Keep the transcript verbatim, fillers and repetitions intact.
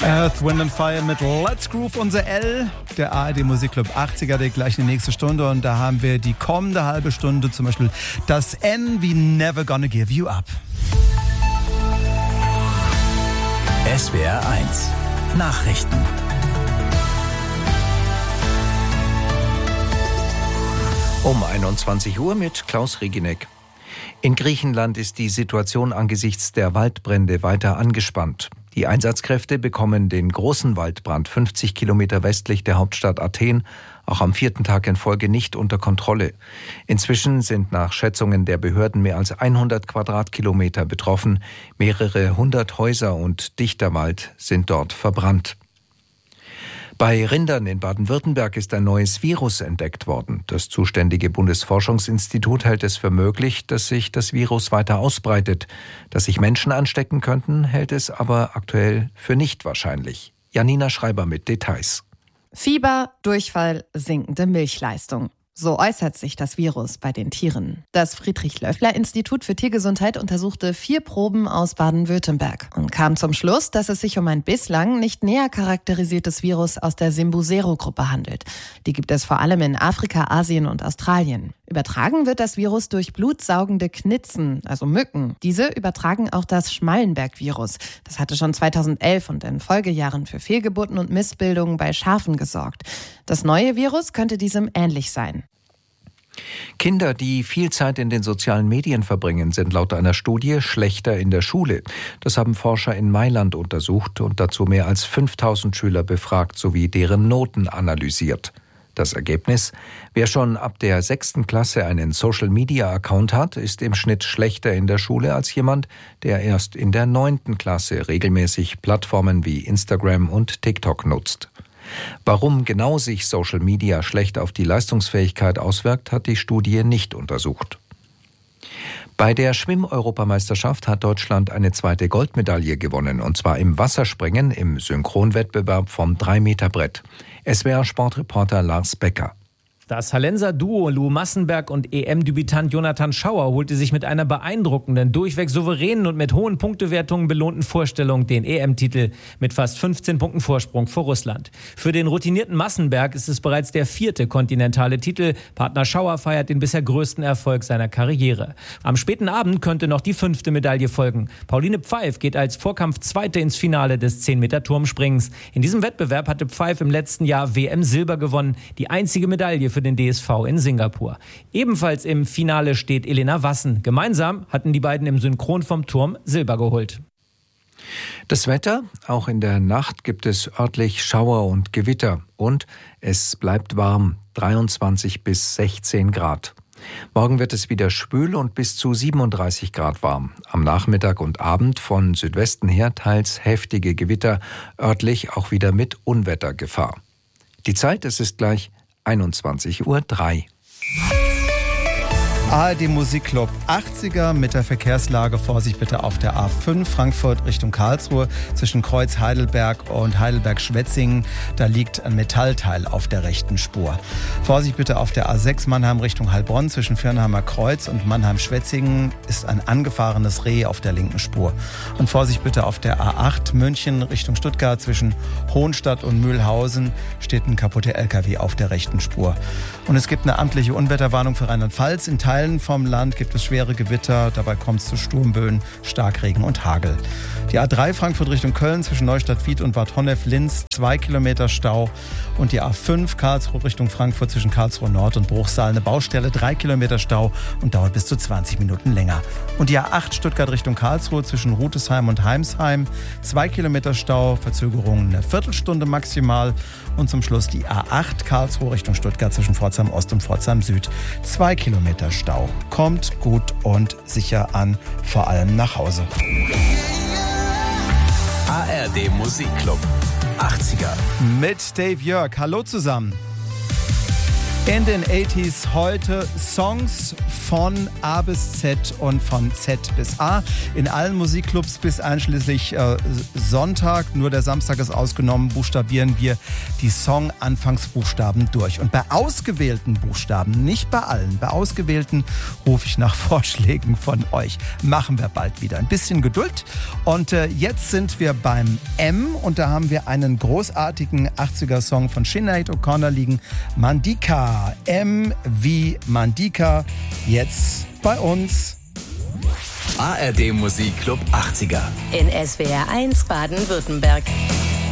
Earth, Wind and Fire mit Let's Groove, unser L, der A R D Musikclub achtziger, der gleich in die nächste Stunde. Und da haben wir die kommende halbe Stunde zum Beispiel das N wie Never Gonna Give You Up. S W R eins Nachrichten. Um einundzwanzig Uhr mit Klaus Reginek. In Griechenland ist die Situation angesichts der Waldbrände weiter angespannt. Die Einsatzkräfte bekommen den großen Waldbrand fünfzig Kilometer westlich der Hauptstadt Athen auch am vierten Tag in Folge nicht unter Kontrolle. Inzwischen sind nach Schätzungen der Behörden mehr als hundert Quadratkilometer betroffen. Mehrere hundert Häuser und dichter Wald sind dort verbrannt. Bei Rindern in Baden-Württemberg ist ein neues Virus entdeckt worden. Das zuständige Bundesforschungsinstitut hält es für möglich, dass sich das Virus weiter ausbreitet. Dass sich Menschen anstecken könnten, hält es aber aktuell für nicht wahrscheinlich. Janina Schreiber mit Details. Fieber, Durchfall, sinkende Milchleistung. So äußert sich das Virus bei den Tieren. Das Friedrich-Löffler-Institut für Tiergesundheit untersuchte vier Proben aus Baden-Württemberg und kam zum Schluss, dass es sich um ein bislang nicht näher charakterisiertes Virus aus der Simbusero-Gruppe handelt. Die gibt es vor allem in Afrika, Asien und Australien. Übertragen wird das Virus durch blutsaugende Knitzen, also Mücken. Diese übertragen auch das Schmallenberg-Virus. Das hatte schon zweitausendelf und in Folgejahren für Fehlgeburten und Missbildungen bei Schafen gesorgt. Das neue Virus könnte diesem ähnlich sein. Kinder, die viel Zeit in den sozialen Medien verbringen, sind laut einer Studie schlechter in der Schule. Das haben Forscher in Mailand untersucht und dazu mehr als fünftausend Schüler befragt sowie deren Noten analysiert. Das Ergebnis: Wer schon ab der sechsten Klasse einen Social-Media-Account hat, ist im Schnitt schlechter in der Schule als jemand, der erst in der neunten Klasse regelmäßig Plattformen wie Instagram und TikTok nutzt. Warum genau sich Social Media schlecht auf die Leistungsfähigkeit auswirkt, hat die Studie nicht untersucht. Bei der Schwimm-Europameisterschaft hat Deutschland eine zweite Goldmedaille gewonnen, und zwar im Wasserspringen im Synchronwettbewerb vom drei Meter Brett. S W R-Sportreporter Lars Becker. Das Hallenser Duo Lou Massenberg und E M-Debütant Jonathan Schauer holte sich mit einer beeindruckenden, durchweg souveränen und mit hohen Punktewertungen belohnten Vorstellung den E M-Titel mit fast fünfzehn Punkten Vorsprung vor Russland. Für den routinierten Massenberg ist es bereits der vierte kontinentale Titel. Partner Schauer feiert den bisher größten Erfolg seiner Karriere. Am späten Abend könnte noch die fünfte Medaille folgen. Pauline Pfeif geht als Vorkampf-Zweite ins Finale des zehn Meter Turmspringens. In diesem Wettbewerb hatte Pfeif im letzten Jahr W M-Silber gewonnen, die einzige Medaille für für den D S V in Singapur. Ebenfalls im Finale steht Elena Wassen. Gemeinsam hatten die beiden im Synchron vom Turm Silber geholt. Das Wetter: Auch in der Nacht gibt es örtlich Schauer und Gewitter. Und es bleibt warm, dreiundzwanzig bis sechzehn Grad. Morgen wird es wieder schwül und bis zu siebenunddreißig Grad warm. Am Nachmittag und Abend von Südwesten her teils heftige Gewitter, örtlich auch wieder mit Unwettergefahr. Die Zeit: Es ist gleich einundzwanzig Uhr drei. A R D Musikclub achtziger mit der Verkehrslage. Vorsicht bitte auf der A fünf Frankfurt Richtung Karlsruhe zwischen Kreuz Heidelberg und Heidelberg-Schwetzingen. Da liegt ein Metallteil auf der rechten Spur. Vorsicht bitte auf der A sechs Mannheim Richtung Heilbronn zwischen Firnheimer Kreuz und Mannheim-Schwetzingen ist ein angefahrenes Reh auf der linken Spur. Und Vorsicht bitte auf der A acht München Richtung Stuttgart zwischen Hohenstadt und Mühlhausen steht ein kaputter L K W auf der rechten Spur. Und es gibt eine amtliche Unwetterwarnung für Rheinland-Pfalz. In Teilen vom Land gibt es schwere Gewitter, dabei kommt es zu Sturmböen, Starkregen und Hagel. Die A drei Frankfurt Richtung Köln zwischen Neustadt-Wied und Bad Honnef-Linz, zwei Kilometer Stau. Und die A fünf Karlsruhe Richtung Frankfurt zwischen Karlsruhe Nord und Bruchsal, eine Baustelle, drei Kilometer Stau und dauert bis zu zwanzig Minuten länger. Und die A acht Stuttgart Richtung Karlsruhe zwischen Rutesheim und Heimsheim, zwei Kilometer Stau, Verzögerung eine Viertelstunde maximal. Und zum Schluss die A acht Karlsruhe Richtung Stuttgart zwischen Pforzheim Ost und Pforzheim Süd, zwei Kilometer Stau. Kommt gut und sicher an, vor allem nach Hause. A R D Musikclub achtziger mit Dave Jörg. Hallo zusammen. In den achtziger heute Songs von A bis Z und von Z bis A. In allen Musikclubs bis einschließlich äh, Sonntag, nur der Samstag ist ausgenommen, buchstabieren wir die Song-Anfangsbuchstaben durch. Und bei ausgewählten Buchstaben, nicht bei allen, bei ausgewählten rufe ich nach Vorschlägen von euch. Machen wir bald wieder. Ein bisschen Geduld. Und äh, jetzt sind wir beim M und da haben wir einen großartigen achtziger-Song von Sinead O'Connor liegen, Mandika. M wie Mandika, jetzt bei uns. A R D Musikclub achtziger. In S W R eins Baden-Württemberg.